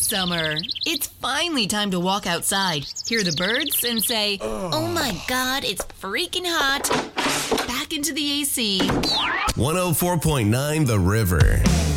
Summer. It's finally time to walk outside, hear the birds, and say, oh my God, it's freaking hot. Back into the AC. 104.9 The River.